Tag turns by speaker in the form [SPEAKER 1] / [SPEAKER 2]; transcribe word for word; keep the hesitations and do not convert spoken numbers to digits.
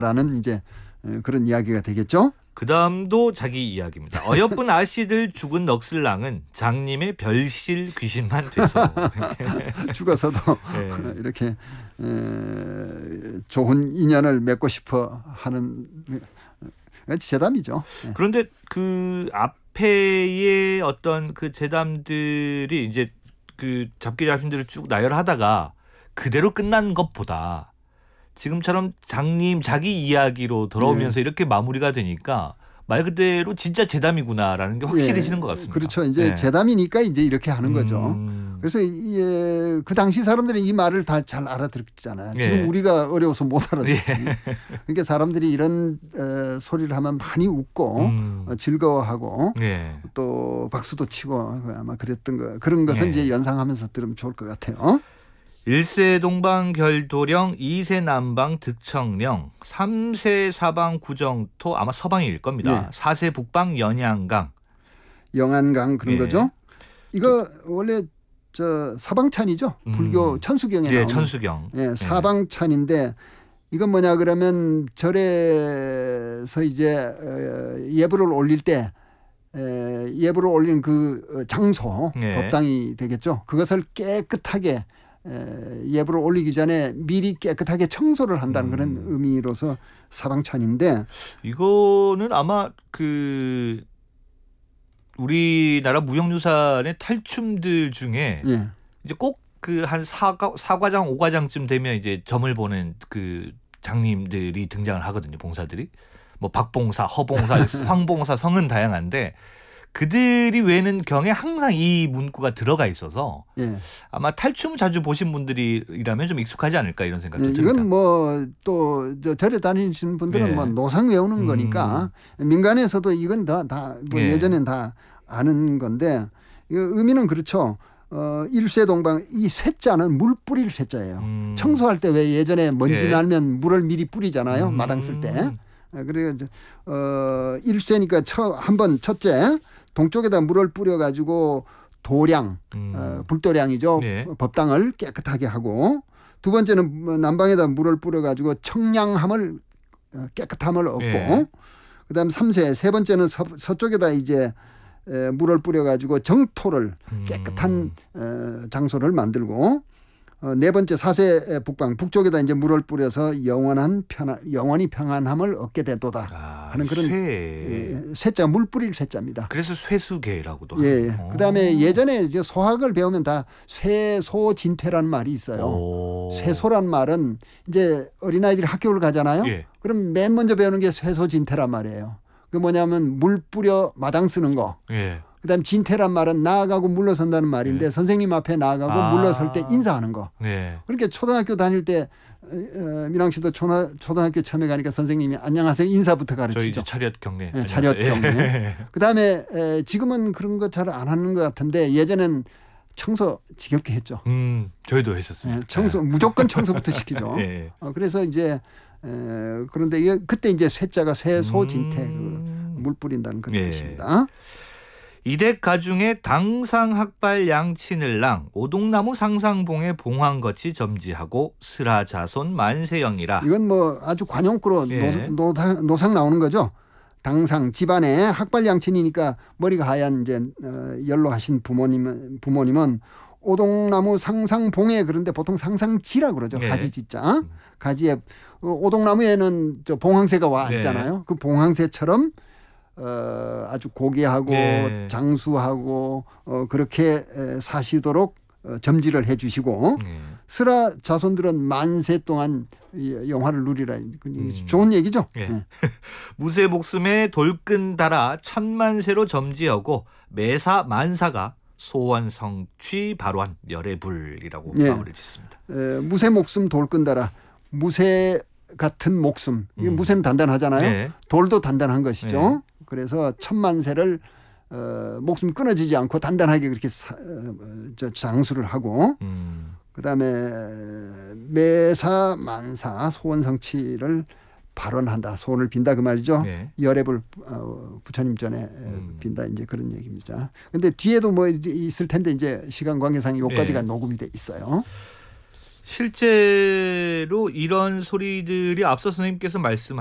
[SPEAKER 1] 라는 이제 그런 이야기가 되겠죠.
[SPEAKER 2] 그 다음도 자기 이야기입니다. 어여쁜 아씨들 죽은 넋을랑은 장님의 별실 귀신만 돼서
[SPEAKER 1] 죽어서도 네. 이렇게 좋은 인연을 맺고 싶어 하는 제담이죠. 네.
[SPEAKER 2] 그런데 그 앞에의 어떤 그 제담들이 이제 그 잡기 잡힘들을 쭉 나열하다가 그대로 끝난 것보다 지금처럼 장님 자기 이야기로 돌아오면서 예. 이렇게 마무리가 되니까 말 그대로 진짜 제담이구나라는 게 확실해지는 예. 것 같습니다.
[SPEAKER 1] 그렇죠. 이제 예. 제담이니까 이제 이렇게 하는 거죠. 음. 그래서 예, 그 당시 사람들이 이 말을 다 잘 알아듣잖아요.
[SPEAKER 2] 예.
[SPEAKER 1] 지금 우리가 어려워서 못 알아듣지.
[SPEAKER 2] 예.
[SPEAKER 1] 그러니까 사람들이 이런 에, 소리를 하면 많이 웃고 음. 어, 즐거워하고 예. 또 박수도 치고 아마 그랬던 거 그런 것은 예. 이제 연상하면서 들으면 좋을 것 같아요.
[SPEAKER 2] 일세 동방 결도령, 이세 남방 득청령, 삼세 사방 구정토 아마 서방일 겁니다. 예. 사세 북방 연양강.
[SPEAKER 1] 영안강 그런 예. 거죠. 이거 원래 저 사방찬이죠. 음. 불교 천수경에
[SPEAKER 2] 예,
[SPEAKER 1] 나오는.
[SPEAKER 2] 천수경.
[SPEAKER 1] 예, 사방찬인데 이건 뭐냐 그러면 절에서 이제 예불을 올릴 때 예불을 올리는 그 장소
[SPEAKER 2] 예.
[SPEAKER 1] 법당이 되겠죠. 그것을 깨끗하게 예불을 올리기 전에 미리 깨끗하게 청소를 한다는 음. 그런 의미로서 사방찬인데
[SPEAKER 2] 이거는 아마 그 우리나라 무형유산의 탈춤들 중에 예. 이제 꼭 그 한 사과 사과장 오과장쯤 되면 이제 점을 보는 그 장님들이 등장을 하거든요. 봉사들이 뭐 박봉사, 허봉사, 황봉사 성은 다양한데. 그들이 외는 경에 항상 이 문구가 들어가 있어서 예. 아마 탈춤 자주 보신 분들이라면 좀 익숙하지 않을까 이런 생각도
[SPEAKER 1] 예,
[SPEAKER 2] 듭니다.
[SPEAKER 1] 이건 뭐 또 절에 다니시는 분들은 예. 뭐 노상 외우는 음. 거니까 민간에서도 이건 다, 다 뭐 예. 예전엔 다 아는 건데 의미는 그렇죠. 어, 일세동방 이 쇠자는 물 뿌릴 쇠자예요. 음. 청소할 때 왜 예전에 먼지 예. 날면 물을 미리 뿌리잖아요. 음. 마당 쓸 때. 그래 어, 일세니까 한번 첫째 동쪽에다 물을 뿌려가지고 도량, 음. 어, 불도량이죠. 네. 법당을 깨끗하게 하고 두 번째는 남방에다 물을 뿌려가지고 청량함을 깨끗함을 얻고 네. 그다음 삼세 세 번째는 서, 서쪽에다 이제 에, 물을 뿌려가지고 정토를 깨끗한 음. 어, 장소를 만들고 어, 네 번째 사세 북방 북쪽에다 이제 물을 뿌려서 영원한 편안 영원히 평안함을 얻게 되도다
[SPEAKER 2] 아,
[SPEAKER 1] 하는 그런
[SPEAKER 2] 쇠.
[SPEAKER 1] 예, 쇠자 물 뿌릴 쇠자입니다.
[SPEAKER 2] 그래서 쇠수계라고도.
[SPEAKER 1] 예. 그다음에 예전에 이제 소학을 배우면 다 쇠소진퇴라는 말이 있어요. 오. 쇠소란 말은 이제 어린아이들이 학교를 가잖아요. 예. 그럼 맨 먼저 배우는 게 쇠소진퇴란 말이에요. 그 뭐냐면 물 뿌려 마당 쓰는 거. 예. 그다음 진퇴란 말은 나아가고 물러선다는 말인데 네. 선생님 앞에 나아가고 아. 물러설 때 인사하는 거. 네. 그러니까 초등학교 다닐 때 어, 민왕 씨도 초나, 초등학교 처음에 가니까 선생님이 안녕하세요 인사부터 가르치죠.
[SPEAKER 2] 저희 이제 차렷 경례.
[SPEAKER 1] 네, 차렷 경례. 그다음에 에, 지금은 그런 거 잘 안 하는 것 같은데 예전엔 청소 지겹게 했죠.
[SPEAKER 2] 음, 저희도 했었어요. 네,
[SPEAKER 1] 청소 무조건 청소부터 시키죠. 네. 어, 그래서 이제 에, 그런데 그때 이제 쇠자가 쇠소진퇴 음. 그 물 뿌린다는 그런 네. 뜻입니다.
[SPEAKER 2] 이댁 가중의 당상학발 양치늘랑 오동나무 상상봉에 봉황거치 점지하고 스라자손 만세영이라.
[SPEAKER 1] 이건 뭐 아주 관용구로 예. 노, 노, 노상 나오는 거죠. 당상 집안에 학발 양친이니까 머리가 하얀 이제 어, 연로하신 부모님 부모님은 오동나무 상상봉에 그런데 보통 상상지라 그러죠. 예. 가지지자. 가지에 오동나무에는 저 봉황새가 와 앉잖아요. 예. 그 봉황새처럼 어, 아주 고귀하고 네. 장수하고 어, 그렇게 사시도록 어, 점지를 해 주시고 네. 스라 자손들은 만세 동안 영화를 누리라. 음. 좋은 얘기죠. 네. 네.
[SPEAKER 2] 무쇠 목숨에 돌끈 달아 천만세로 점지하고 매사 만사가 소원 성취 발환 열애불이라고 네. 마무리를 짓습니다.
[SPEAKER 1] 에, 무쇠 목숨 돌끈 달아 무쇠 같은 목숨. 이게 음. 무쇠는 단단하잖아요. 네. 돌도 단단한 것이죠. 네. 그래서 천만세를 어, 목숨이 끊어지지 않고 단단하게 그렇게 사, 어, 저 장수를 하고 음. 그다음에 매사 만사 소원 성취를 발언한다. 소원을 빈다 그 말이죠. 네. 열애불 어, 부처님 전에 음. 빈다 이제 그런 얘기입니다. 그런데 뒤에도 뭐 있을 텐데 이제 시간 관계상 여기까지가 네. 녹음이 돼 있어요.
[SPEAKER 2] 실제로 이런 소리들이 앞서 선생님께서 말씀